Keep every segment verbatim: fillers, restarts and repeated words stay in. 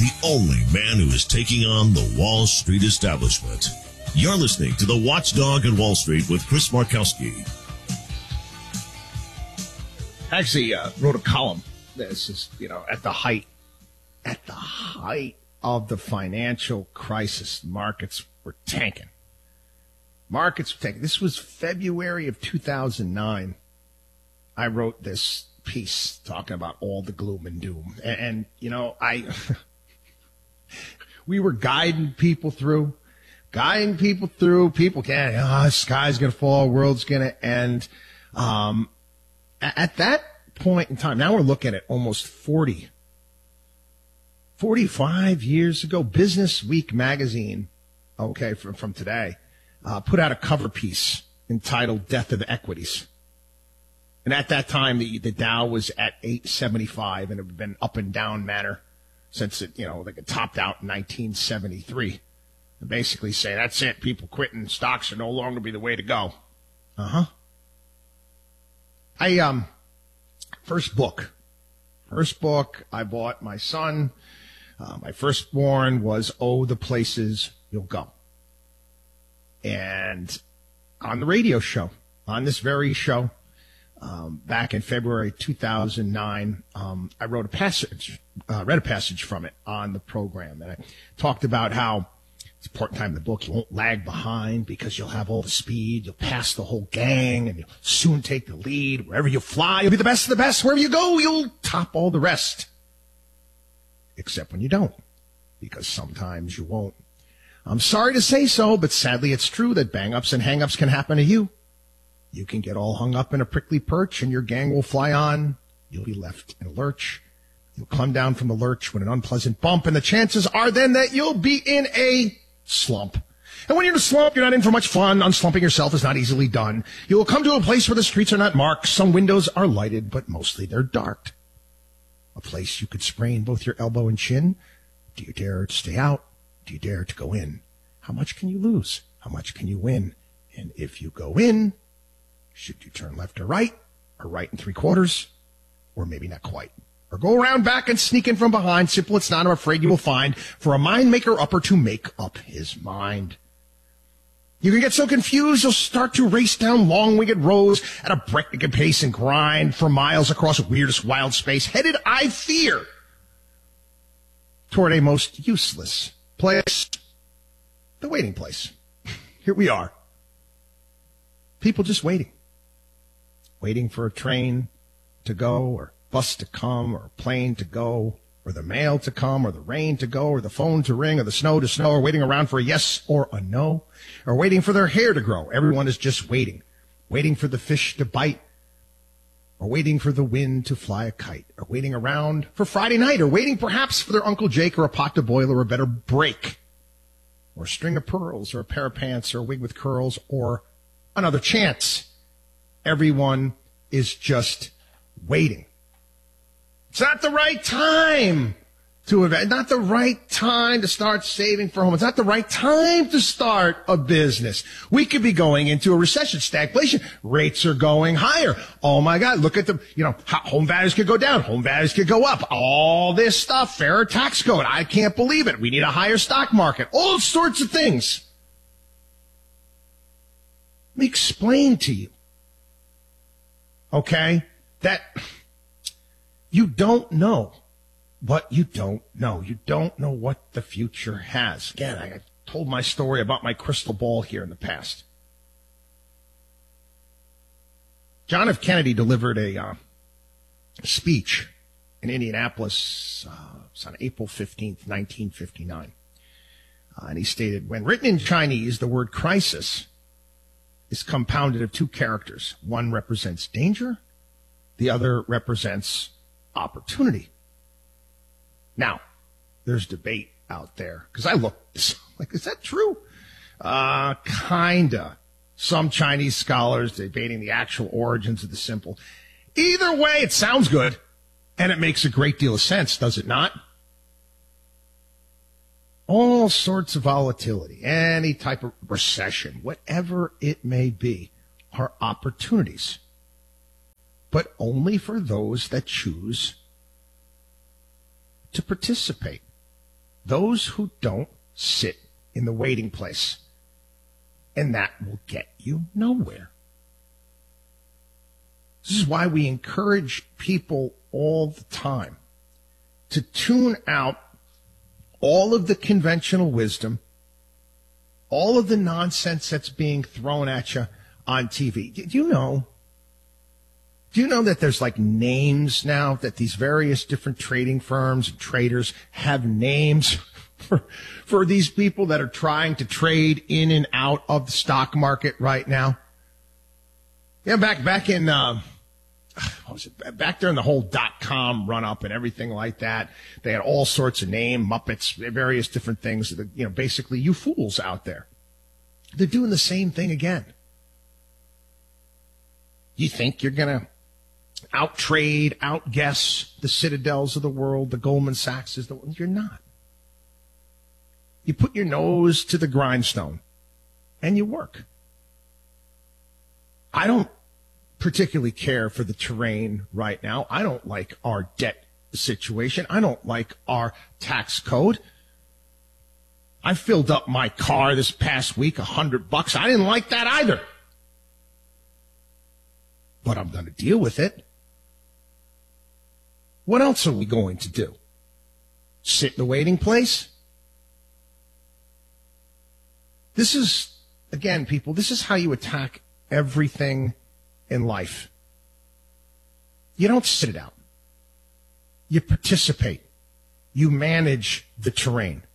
the only man who is taking on the Wall Street establishment. You're listening to The Watchdog at Wall Street with Chris Markowski. I actually uh, wrote a column. This is, you know, at the height, at the height of the financial crisis, markets were tanking. Markets were tanking. This was February of two thousand nine. I wrote this piece talking about all the gloom and doom. And, and you know, I, we were guiding people through, guiding people through, people can't, oh, the sky's going to fall, world's going to end. Um, at that point in time, now we're looking at almost forty, forty-five years ago, Business Week magazine, okay, from, from today, uh, put out a cover piece entitled Death of the Equities. And at that time, the, the Dow was at eight seventy-five, and it had been up and down manner since it, you know, like it topped out in nineteen seventy-three. And basically say, that's it, people quitting, stocks are no longer be the way to go. Uh-huh. I, um, first book, first book I bought my son, uh, my firstborn was Oh, the Places You'll Go. And on the radio show, on this very show, um, back in February two thousand nine, um, I wrote a passage, uh, read a passage from it on the program. And I talked about how it's an important time in the book. You won't lag behind because you'll have all the speed. You'll pass the whole gang and you'll soon take the lead. Wherever you fly, you'll be the best of the best. Wherever you go, you'll top all the rest. Except when you don't, because sometimes you won't. I'm sorry to say so, but sadly it's true that bang-ups and hang-ups can happen to you. You can get all hung up in a prickly perch and your gang will fly on. You'll be left in a lurch. You'll come down from the lurch with an unpleasant bump, and the chances are then that you'll be in a slump. And when you're in a slump, you're not in for much fun. Unslumping yourself is not easily done. You will come to a place where the streets are not marked. Some windows are lighted, but mostly they're dark. A place you could sprain both your elbow and chin. Do you dare to stay out? Do you dare to go in? How much can you lose? How much can you win? And if you go in, should you turn left or right, or right and three quarters, or maybe not quite? Or go around back and sneak in from behind. Simple it's not, I'm afraid you will find, for a mind maker upper to make up his mind. You can get so confused, you'll start to race down long-winged rows at a breakneck pace and grind for miles across weirdest wild space, headed, I fear, toward a most useless place, the waiting place. Here we are. People just waiting. Waiting for a train to go, or bus to come, or a plane to go, or the mail to come, or the rain to go, or the phone to ring, or the snow to snow, or waiting around for a yes or a no, or waiting for their hair to grow. Everyone is just waiting. Waiting for the fish to bite, or waiting for the wind to fly a kite, or waiting around for Friday night, or waiting perhaps for their Uncle Jake, or a pot to boil, or a better break, or a string of pearls, or a pair of pants, or a wig with curls, or another chance. Everyone is just waiting. It's not the right time to invest, not the right time to start saving for home. It's not the right time to start a business. We could be going into a recession, stagflation. Rates are going higher. Oh my God, look at the, you know, home values could go down, home values could go up. All this stuff, fairer tax code. I can't believe it. We need a higher stock market. All sorts of things. Let me explain to you, okay, that you don't know what you don't know. You don't know what the future has. Again, I told my story about my crystal ball here in the past. John F. Kennedy delivered a, uh, a speech in Indianapolis uh, it was on April fifteenth, nineteen fifty-nine. Uh, and he stated, when written in Chinese, the word crisis is compounded of two characters. One represents danger, the other represents opportunity. Now, there's debate out there, because I looked, like, is that true? Uh, kinda. Some Chinese scholars debating the actual origins of the symbol. Either way, it sounds good, and it makes a great deal of sense, does it not? All sorts of volatility, any type of recession, whatever it may be, are opportunities. But only for those that choose to participate. Those who don't sit in the waiting place. And that will get you nowhere. This is why we encourage people all the time to tune out all of the conventional wisdom, all of the nonsense that's being thrown at you on T V. Do you know? Do you know that there's like names now, that these various different trading firms and traders have names for, for these people that are trying to trade in and out of the stock market right now? Yeah, back back in uh, what was it? Back during the whole dot com run up and everything like that, they had all sorts of name Muppets, various different things. That, you know, basically you fools out there. They're doing the same thing again. You think you're gonna out-trade, out-guess the Citadels of the world, the Goldman Sachs? The, you're not. You put your nose to the grindstone and you work. I don't particularly care for the terrain right now. I don't like our debt situation. I don't like our tax code. I filled up my car this past week, a hundred bucks. I didn't like that either. But I'm going to deal with it. What else are we going to do? Sit in the waiting place? This is, again, people, this is how you attack everything in life. You don't sit it out. You participate. You manage the terrain.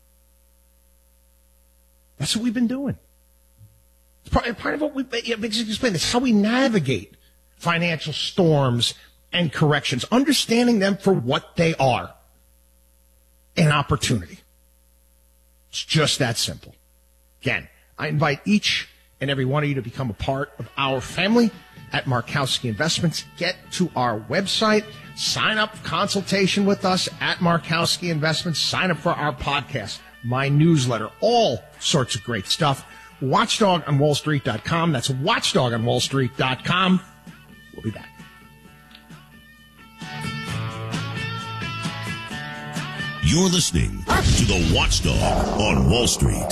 That's what we've been doing. Part, part of what we yeah, explain this, how we navigate financial storms and corrections, understanding them for what they are, an opportunity. It's just that simple. Again, I invite each and every one of you to become a part of our family at Markowski Investments. Get to our website, sign up for consultation with us at Markowski Investments, sign up for our podcast, my newsletter, all sorts of great stuff. watchdog on wall street dot com. That's watchdog on wall street dot com. We'll be back. You're listening to the Watchdog on Wall Street.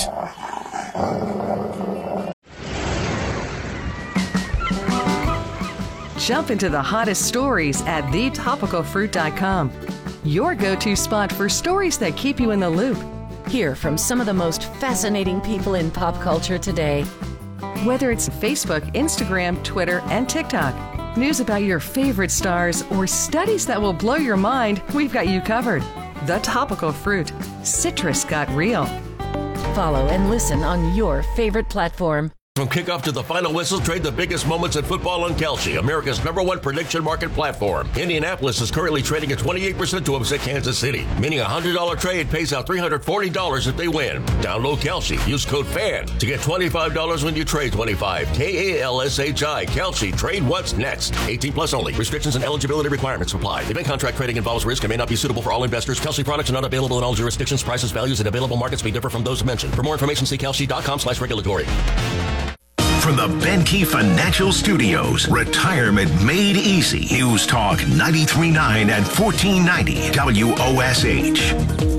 Jump into the hottest stories at the topical fruit dot com. Your go-to spot for stories that keep you in the loop. Hear from some of the most fascinating people in pop culture today. Whether it's Facebook, Instagram, Twitter, and TikTok, news about your favorite stars, or studies that will blow your mind, we've got you covered. The Topical Fruit. Citrus got real. Follow and listen on your favorite platform. From kickoff to the final whistle, trade the biggest moments in football on Kalshi, America's number one prediction market platform. Indianapolis is currently trading at twenty-eight percent to upset Kansas City, meaning a one hundred dollars trade pays out three hundred forty dollars if they win. Download Kalshi. Use code FAN to get twenty-five dollars when you trade twenty-five. K A L S H I. Kalshi. Trade what's next. eighteen plus only. Restrictions and eligibility requirements apply. Event contract trading involves risk and may not be suitable for all investors. Kalshi products are not available in all jurisdictions. Prices, values, and available markets may differ from those mentioned. For more information, see kalshi dot com slash regulatory. From the Benkey Financial Studios, Retirement Made Easy. News Talk ninety-three point nine and fourteen ninety W O S H.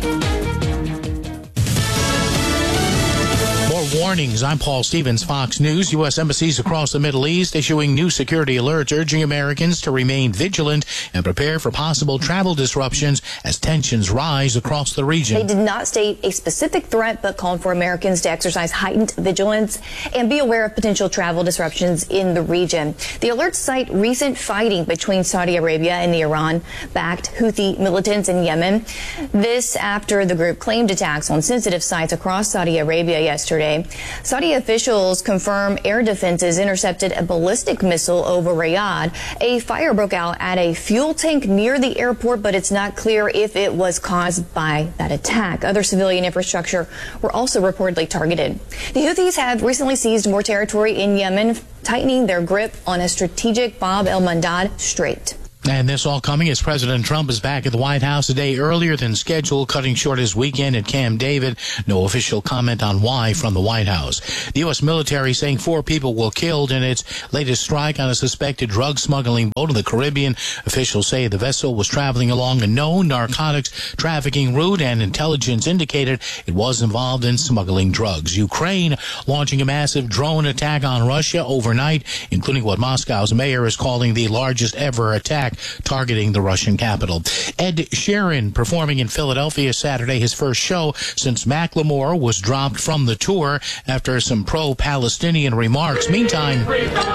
Warnings. I'm Paul Stevens, Fox News. U S embassies across the Middle East issuing new security alerts urging Americans to remain vigilant and prepare for possible travel disruptions as tensions rise across the region. They did not state a specific threat, but called for Americans to exercise heightened vigilance and be aware of potential travel disruptions in the region. The alerts cite recent fighting between Saudi Arabia and the Iran-backed Houthi militants in Yemen. This after the group claimed attacks on sensitive sites across Saudi Arabia yesterday. Saudi officials confirm air defenses intercepted a ballistic missile over Riyadh. A fire broke out at a fuel tank near the airport, but it's not clear if it was caused by that attack. Other civilian infrastructure were also reportedly targeted. The Houthis have recently seized more territory in Yemen, tightening their grip on a strategic Bab el-Mandab Strait. And this all coming as President Trump is back at the White House a day earlier than scheduled, cutting short his weekend at Camp David. No official comment on why from the White House. The U S military saying four people were killed in its latest strike on a suspected drug smuggling boat in the Caribbean. Officials say the vessel was traveling along a known narcotics trafficking route, and intelligence indicated it was involved in smuggling drugs. Ukraine launching a massive drone attack on Russia overnight, including what Moscow's mayor is calling the largest ever attack targeting the Russian capital. Ed Sheeran performing in Philadelphia Saturday, his first show since Macklemore was dropped from the tour after some pro-Palestinian remarks. Meantime,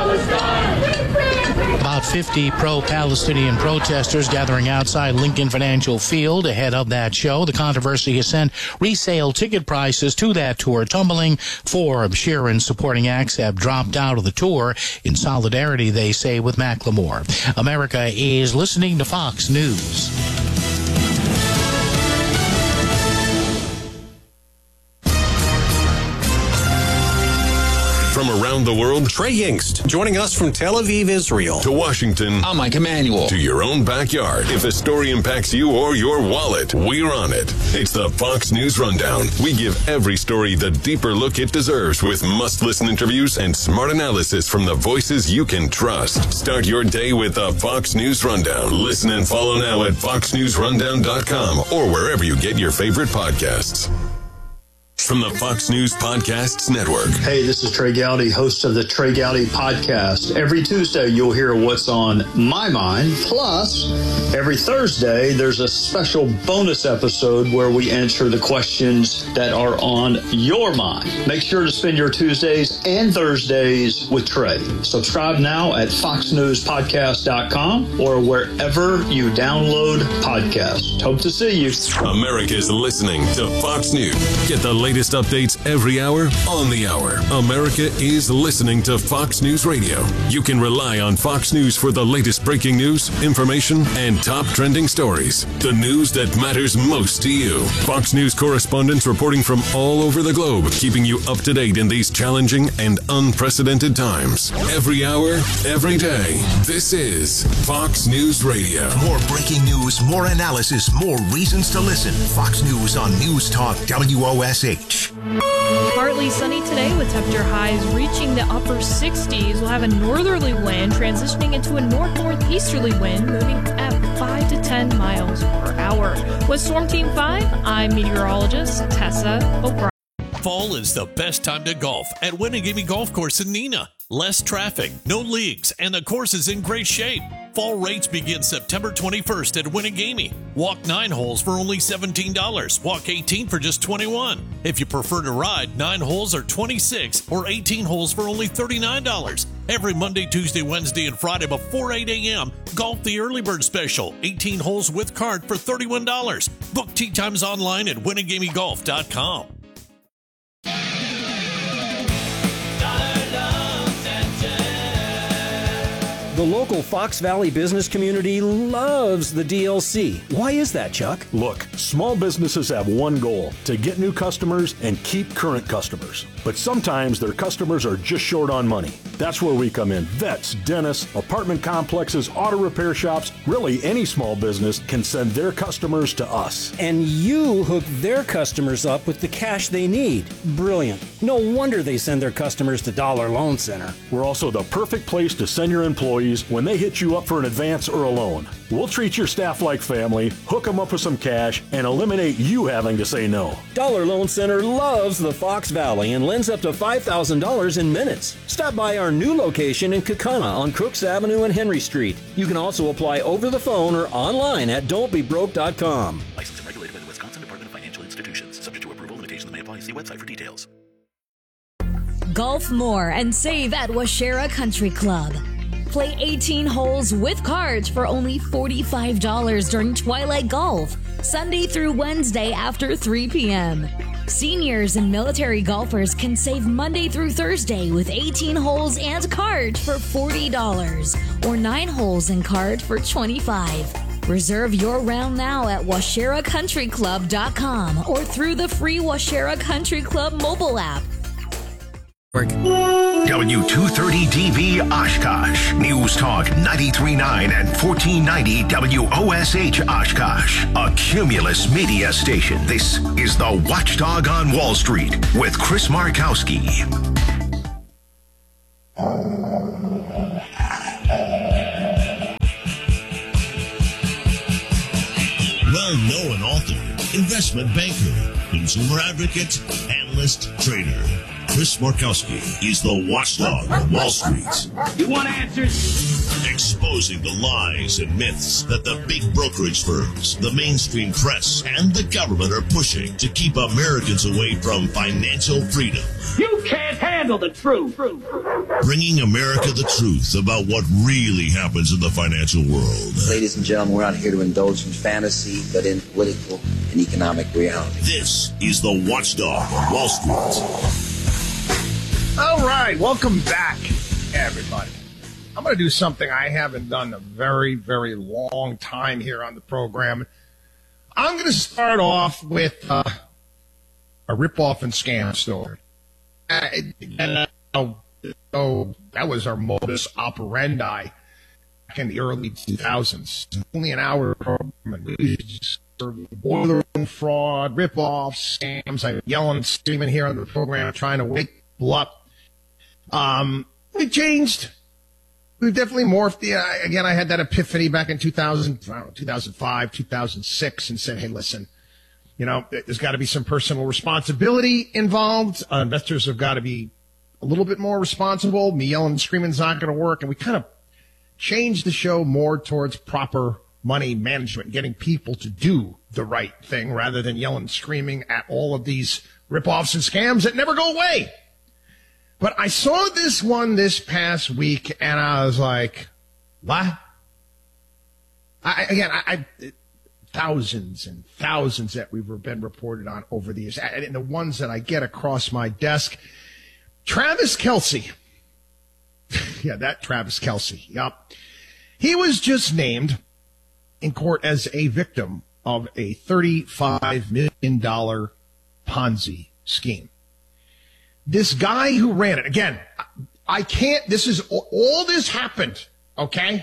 about fifty pro-Palestinian protesters gathering outside Lincoln Financial Field ahead of that show. The controversy has sent resale ticket prices to that tour tumbling. Four of Sheeran's supporting acts have dropped out of the tour in solidarity, they say, with Macklemore. America is listening to Fox News. From around the world, Trey Yingst, joining us from Tel Aviv, Israel. To Washington, I'm Mike Emanuel. To your own backyard. If a story impacts you or your wallet, we're on it. It's the Fox News Rundown. We give every story the deeper look it deserves with must-listen interviews and smart analysis from the voices you can trust. Start your day with the Fox News Rundown. Listen and follow now at fox news rundown dot com or wherever you get your favorite podcasts. From the Fox News Podcasts Network. Hey, this is Trey Gowdy, host of the Trey Gowdy Podcast. Every Tuesday, you'll hear what's on my mind. Plus, every Thursday, there's a special bonus episode where we answer the questions that are on your mind. Make sure to spend your Tuesdays and Thursdays with Trey. Subscribe now at fox news podcast dot com or wherever you download podcasts. Hope to see you. America's listening to Fox News. Get the latest updates every hour on the hour. America is listening to Fox News Radio. You can rely on Fox News for the latest breaking news, information, and top trending stories. The news that matters most to you. Fox News correspondents reporting from all over the globe, keeping you up to date in these challenging and unprecedented times. Every hour, every day. This is Fox News Radio. More breaking news, more analysis, more reasons to listen. Fox News on News Talk W O S H. Partly sunny today with temperature highs reaching the upper sixties. We'll have a northerly wind transitioning into a north-northeasterly wind moving at five to ten miles per hour. With Storm Team five, I'm meteorologist Tessa O'Brien. Fall is the best time to golf at Winnegimme Golf Course in Neenah. Less traffic, no leaks, and the course is in great shape. Fall rates begin September twenty-first at Winnegimme. Walk nine holes for only seventeen dollars. Walk eighteen for just twenty-one dollars. If you prefer to ride, nine holes are twenty-six dollars or eighteen holes for only thirty-nine dollars. Every Monday, Tuesday, Wednesday, and Friday before eight a.m., golf the Early Bird Special. eighteen holes with cart for thirty-one dollars. Book tee times online at winnegimme golf dot com. The local Fox Valley business community loves the D L C. Why is that, Chuck? Look, small businesses have one goal, to get new customers and keep current customers. But sometimes their customers are just short on money. That's where we come in. Vets, dentists, apartment complexes, auto repair shops, really any small business can send their customers to us. And you hook their customers up with the cash they need. Brilliant. No wonder they send their customers to Dollar Loan Center. We're also the perfect place to send your employees when they hit you up for an advance or a loan. We'll treat your staff like family, hook them up with some cash, and eliminate you having to say no. Dollar Loan Center loves the Fox Valley and lends up to five thousand dollars in minutes. Stop by our new location in Kaukauna on Crooks Avenue and Henry Street. You can also apply over the phone or online at don't be broke dot com. Licensed and regulated by the Wisconsin Department of Financial Institutions. Subject to approval, limitations may apply. See website for details. Golf more and save at Washera Country Club. Play eighteen holes with cards for only forty-five dollars during Twilight Golf, Sunday through Wednesday after three p.m. Seniors and military golfers can save Monday through Thursday with eighteen holes and cards for forty dollars or nine holes and cards for twenty-five dollars. Reserve your round now at washera country club dot com or through the free Washera Country Club mobile app. Work. W two thirty D V Oshkosh. News Talk ninety-three point nine and fourteen ninety W O S H Oshkosh. A Cumulus media station. This is the Watchdog on Wall Street with Chris Markowski. Well-known author, investment banker, consumer advocate, analyst, trader. Chris Markowski is the watchdog on Wall Street. You want answers? Exposing the lies and myths that the big brokerage firms, the mainstream press, and the government are pushing to keep Americans away from financial freedom. You can't handle the truth. Bringing America the truth about what really happens in the financial world. Ladies and gentlemen, we're not here to indulge in fantasy, but in political and economic reality. This is the Watchdog on Wall Street. All right, welcome back, everybody. I'm going to do something I haven't done in a very, very long time here on the program. I'm going to start off with uh, a rip-off and scam story. Uh, and, uh, oh, that was our modus operandi back in the early two thousands. Only an hour program, and we just boiler room fraud, rip-offs, scams. I'm yelling, screaming here on the program, trying to wake people up. Um, we changed. We've definitely morphed. Yeah, again, I had that epiphany back in two thousand, I don't know, two thousand five, two thousand six, and said, hey, listen, you know, there's got to be some personal responsibility involved. Uh, investors have got to be a little bit more responsible. Me yelling and screaming is not going to work. And we kind of changed the show more towards proper money management, getting people to do the right thing rather than yelling and screaming at all of these ripoffs and scams that never go away. But I saw this one this past week, and I was like, what? I, again, I, I, thousands and thousands that we've been reported on over the years, and the ones that I get across my desk. Travis Kelce. Yeah, that Travis Kelce. Yep. He was just named in court as a victim of a thirty-five million dollars Ponzi scheme. This guy who ran it, again, I can't, this is, all this happened, okay?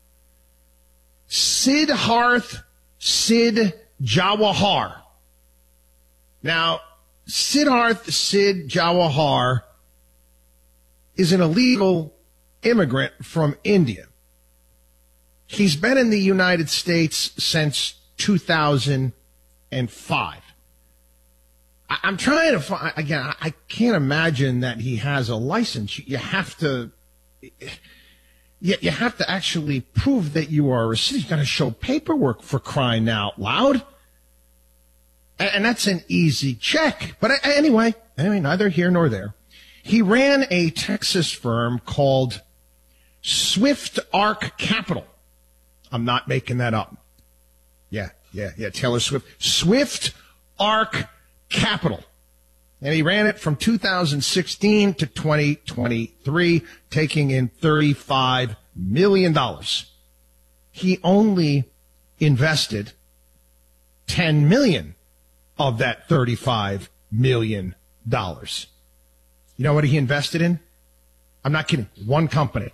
Siddharth Sid Jawahar. Now, Siddharth Sid Jawahar is an illegal immigrant from India. He's been in the United States since two thousand five. I'm trying to find, again, I can't imagine that he has a license. You have to, you have to actually prove that you are a citizen. You've got to show paperwork, for crying out loud. And that's an easy check. But anyway, anyway, neither here nor there. He ran a Texas firm called Swift Arc Capital. I'm not making that up. Yeah, yeah, yeah, Taylor Swift. Swift Arc Capital. And he ran it from two thousand sixteen to twenty twenty-three, taking in thirty-five million dollars. He only invested ten million dollars of that thirty-five million dollars. You know what he invested in? I'm not kidding. One company.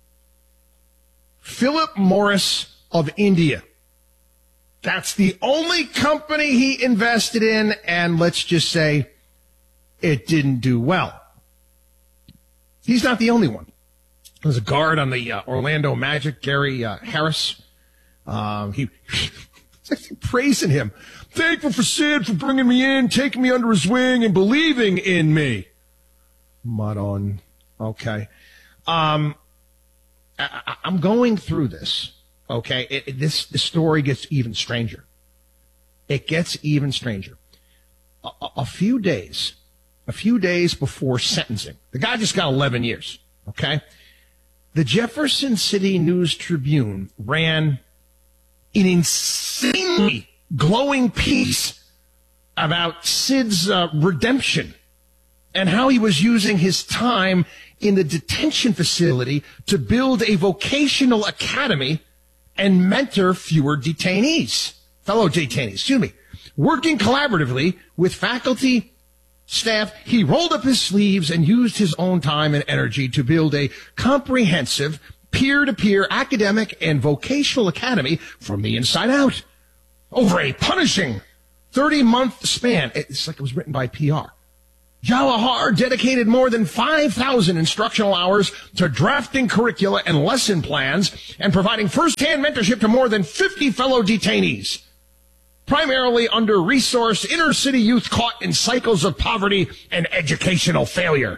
Philip Morris of India. That's the only company he invested in, and let's just say it didn't do well. He's not the only one. There's a guard on the uh, Orlando Magic, Gary uh, Harris. Um, he praising him. Thankful for Sid for bringing me in, taking me under his wing, and believing in me. Mud on. Okay. Um, I, I'm going through this. Okay, it, it, this the story gets even stranger. It gets even stranger. A, a few days, a few days before sentencing, the guy just got eleven years. Okay, the Jefferson City News Tribune ran an insanely glowing piece about Sid's uh, redemption and how he was using his time in the detention facility to build a vocational academy and mentor fewer detainees, fellow detainees, excuse me, working collaboratively with faculty staff, he rolled up his sleeves and used his own time and energy to build a comprehensive peer-to-peer academic and vocational academy from the inside out over a punishing thirty-month span. It's like it was written by P R. Jawahar dedicated more than five thousand instructional hours to drafting curricula and lesson plans and providing first-hand mentorship to more than fifty fellow detainees, primarily under-resourced inner-city youth caught in cycles of poverty and educational failure.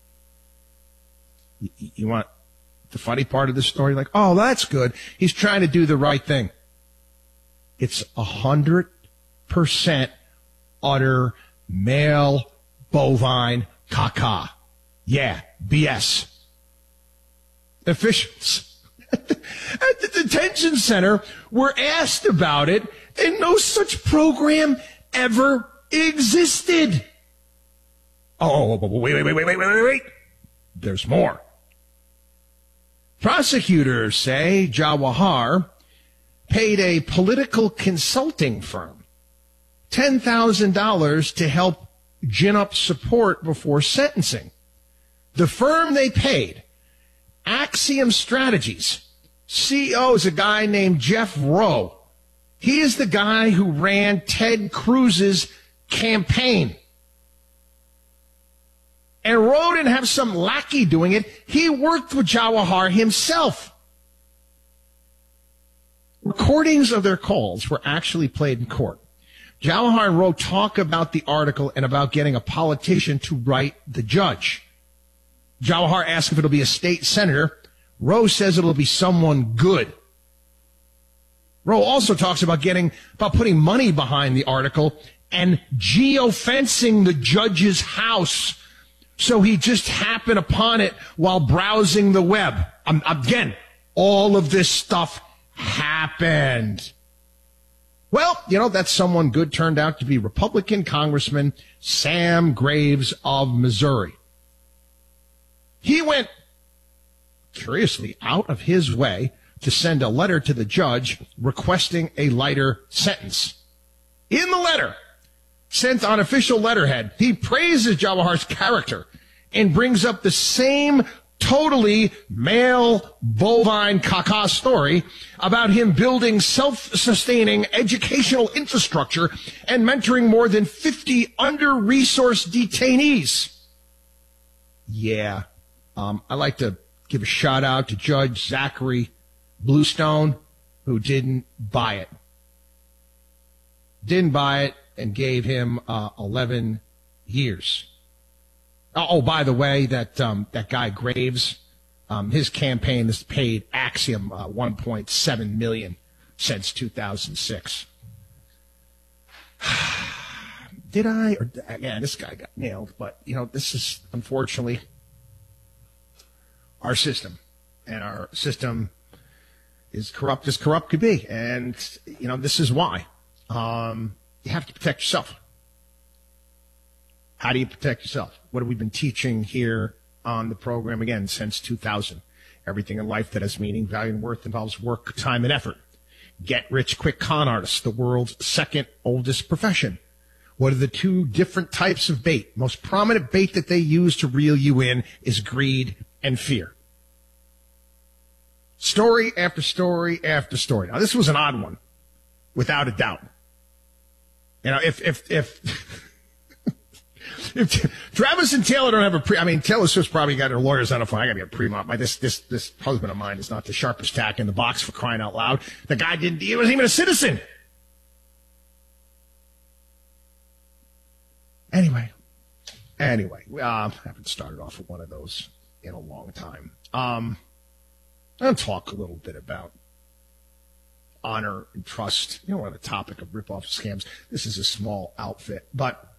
You, you want the funny part of the story? Like, oh, that's good. He's trying to do the right thing. It's a hundred percent utter male bovine caca. Yeah, B S. Officials at the, at the detention center were asked about it, and no such program ever existed. Oh, wait, wait, wait, wait, wait, wait, wait, wait. There's more. Prosecutors say Jawahar paid a political consulting firm ten thousand dollars to help gin up support before sentencing. The firm they paid, Axiom Strategies, C E O is a guy named Jeff Rowe. He is the guy who ran Ted Cruz's campaign. And Rowe didn't have some lackey doing it. He worked with Jawahar himself. Recordings of their calls were actually played in court. Jawahar and Rowe talk about the article and about getting a politician to write the judge. Jawahar asks if it'll be a state senator. Rowe says it'll be someone good. Rowe also talks about getting, about putting money behind the article and geofencing the judge's house so he just happened upon it while browsing the web. Um, again, all of this stuff happened. Well, you know, that someone good turned out to be Republican Congressman Sam Graves of Missouri. He went, curiously, out of his way to send a letter to the judge requesting a lighter sentence. In the letter, sent on official letterhead, he praises Jawahar's character and brings up the same totally male bovine caca story about him building self-sustaining educational infrastructure and mentoring more than fifty under-resourced detainees. Yeah, um, I like to give a shout out to Judge Zachary Bluestone, who didn't buy it. Didn't buy it and gave him uh, eleven years. Oh, by the way, that um, that guy Graves, um, his campaign has paid Axiom uh, one point seven million dollars since two thousand six. Did I? Or, yeah, this guy got nailed. But, you know, this is, unfortunately, our system. And our system is corrupt as corrupt could be. And, you know, this is why. Um, you have to protect yourself. How do you protect yourself? What have we been teaching here on the program, again, since two thousand? Everything in life that has meaning, value, and worth involves work, time, and effort. Get-rich-quick con artists, the world's second oldest profession. What are the two different types of bait? Most prominent bait that they use to reel you in is greed and fear. Story after story after story. Now, this was an odd one, without a doubt. You know, if, if, if, if Travis and Taylor don't have a pre, I mean, Taylor Swift's probably got her lawyers on the phone. I gotta get a pre-op. My, this, this, this husband of mine is not the sharpest tack in the box, for crying out loud. The guy didn't, he wasn't even a citizen. Anyway, anyway, uh, I haven't started off with one of those in a long time. Um, I'll talk a little bit about honor and trust. You know, on the topic of rip-off scams. This is a small outfit, but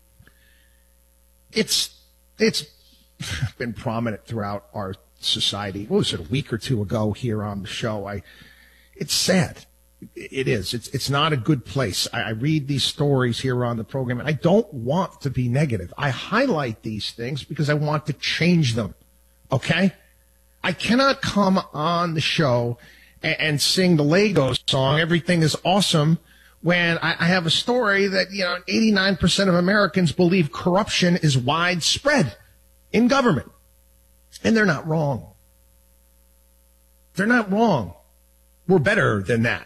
it's it's been prominent throughout our society. What was it, a week or two ago here on the show? I, it's sad. It is. It's it's not a good place. I, I read these stories here on the program, and I don't want to be negative. I highlight these things because I want to change them. Okay? I cannot come on the show and, and sing the Lego song, everything is awesome, when I, I have a story that, you know, eighty-nine percent of Americans believe corruption is widespread in government. And they're not wrong. They're not wrong. We're better than that.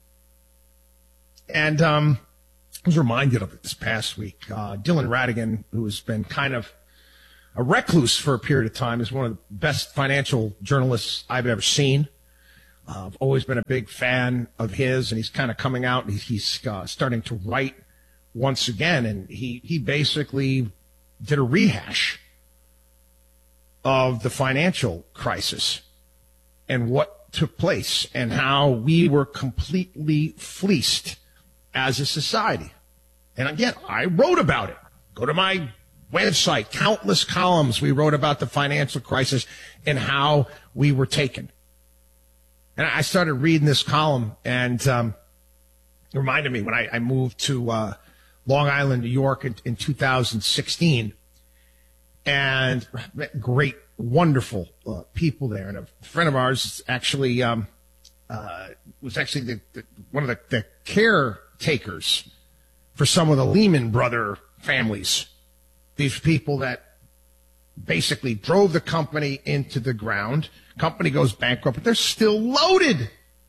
And um, I was reminded of it this past week. Uh, Dylan Ratigan, who has been kind of a recluse for a period of time, is one of the best financial journalists I've ever seen. Uh, I've always been a big fan of his, and he's kind of coming out. He's, he's uh, starting to write once again, and he, he basically did a rehash of the financial crisis and what took place and how we were completely fleeced as a society. And again, I wrote about it. Go to my website, countless columns we wrote about the financial crisis and how we were taken. And I started reading this column, and um, it reminded me when I, I moved to uh, Long Island, New York in, in two thousand sixteen, and great, wonderful uh, people there. And a friend of ours actually um, uh, was actually the, the, one of the, the caretakers for some of the Lehman Brother families. These people that basically drove the company into the ground. Company goes bankrupt, but they're still loaded.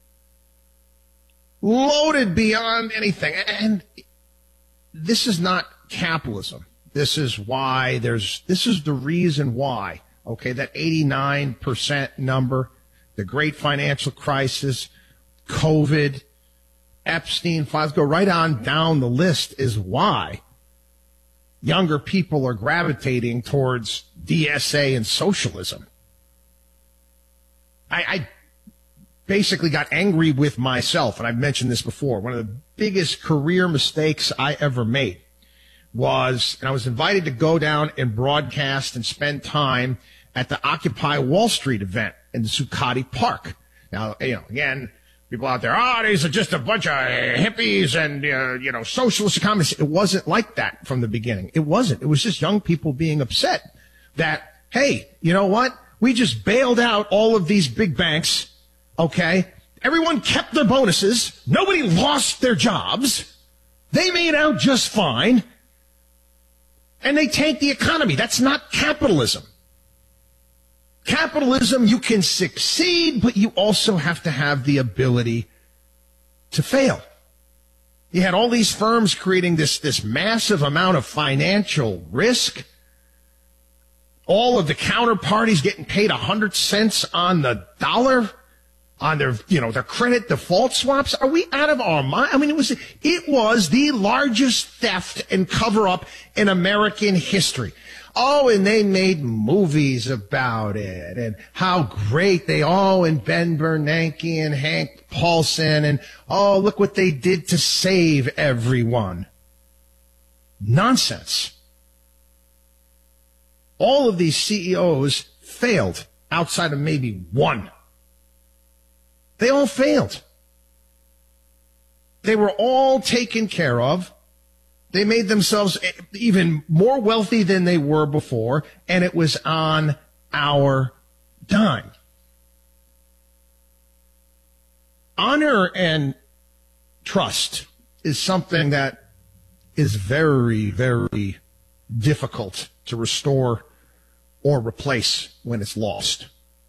Loaded beyond anything. And this is not capitalism. This is why there's, this is the reason why, okay, that eighty-nine percent number, the great financial crisis, COVID, Epstein files, go right on down the list, is why younger people are gravitating towards D S A and socialism. I, I basically got angry with myself, and I've mentioned this before. One of the biggest career mistakes I ever made was, and I was invited to go down and broadcast and spend time at the Occupy Wall Street event in the Zuccotti Park. Now, you know, again, people out there, oh, these are just a bunch of hippies and, uh, you know, socialist economists. It wasn't like that from the beginning. It wasn't. It was just young people being upset that, hey, you know what? We just bailed out all of these big banks, okay? Everyone kept their bonuses. Nobody lost their jobs. They made out just fine. And they tanked the economy. That's not capitalism. Capitalism, you can succeed, but you also have to have the ability to fail. You had all these firms creating this, this massive amount of financial risk. All of the counterparties getting paid a hundred cents on the dollar on their, you know, their credit default swaps. Are we out of our mind? I mean, it was, it was the largest theft and cover up in American history. Oh, and they made movies about it and how great they all, and Ben Bernanke and Hank Paulson, and oh, look what they did to save everyone. Nonsense. All of these C E Os failed outside of maybe one. They all failed. They were all taken care of. They made themselves even more wealthy than they were before, and it was on our dime. Honor and trust is something that is very, very difficult to restore or replace when it's lost.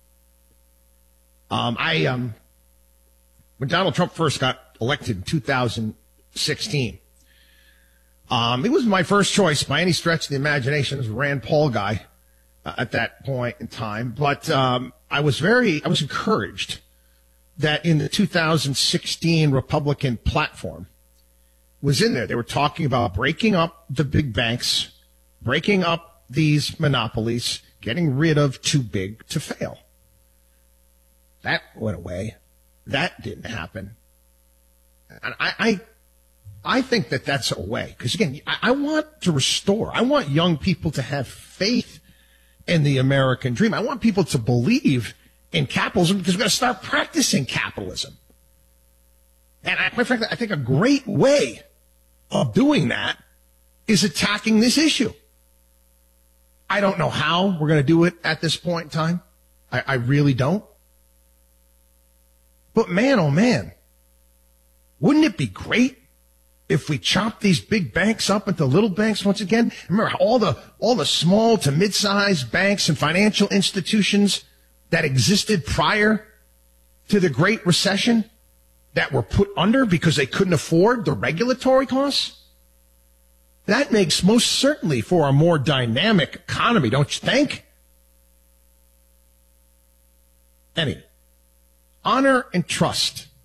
Um, I, um, when Donald Trump first got elected in two thousand sixteen, um, it was my first choice by any stretch of the imagination as a Rand Paul guy uh, at that point in time. But um, I was very, I was encouraged that in the two thousand sixteen Republican platform was in there. They were talking about breaking up the big banks, breaking up these monopolies, getting rid of too big to fail. That went away. That didn't happen. And I, I, I think that that's a way. Because again, I, I want to restore. I want young people to have faith in the American dream. I want people to believe in capitalism because we've got to start practicing capitalism. And I, quite frankly, I think a great way of doing that is attacking this issue. I don't know how we're going to do it at this point in time. I, I really don't. But man, oh man, wouldn't it be great if we chop these big banks up into little banks once again? Remember all the all the small to mid-sized banks and financial institutions that existed prior to the Great Recession that were put under because they couldn't afford the regulatory costs? That makes most certainly for a more dynamic economy, don't you think? Anyway, honor and trust